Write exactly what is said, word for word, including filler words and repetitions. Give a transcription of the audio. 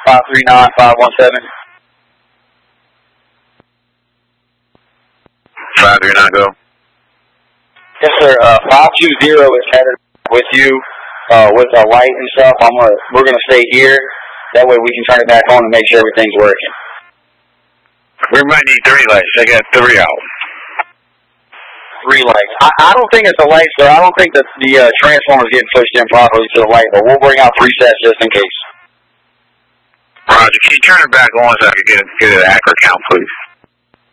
five three nine, five one seven. five three nine, go. Yes, sir. Uh, five two zero is headed with you uh, with a light and stuff. I'm gonna, we're going to stay here. That way we can turn it back on and make sure everything's working. We might need three lights. I got three out. Three lights. I, I don't think it's a light, sir. I don't think that the uh, transformer's getting pushed in properly to the light, but we'll bring out three sets just in case. Roger, can you turn it back on so I can get, get an accurate count, please?